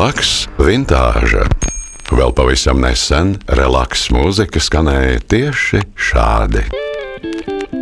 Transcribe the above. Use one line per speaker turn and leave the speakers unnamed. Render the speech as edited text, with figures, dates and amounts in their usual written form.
Relaks vintāža. Vēl pavisam nesen relaks mūzika skanēja tieši šādi.